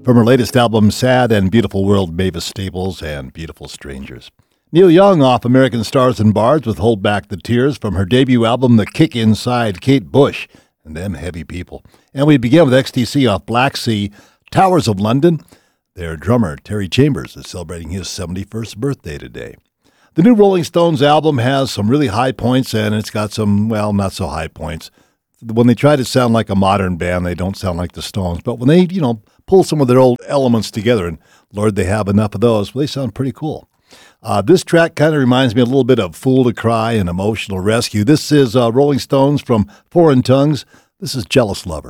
From her latest album, Sad and Beautiful World, Mavis Staples and Beautiful Strangers. Neil Young off American Stars and Bards with Hold Back the Tears from her debut album, The Kick Inside, Kate Bush and Them Heavy People. And we begin with XTC off Black Sea, Towers of London. Their drummer, Terry Chambers, is celebrating his 71st birthday today. The new Rolling Stones album has some really high points, and it's got some, well, not so high points. When they try to sound like a modern band, they don't sound like the Stones. But when they, pull some of their old elements together, and Lord, they have enough of those, well, they sound pretty cool. This track kind of reminds me a little bit of Fool to Cry and Emotional Rescue. This is Rolling Stones from Foreign Tongues. This is Jealous Lover.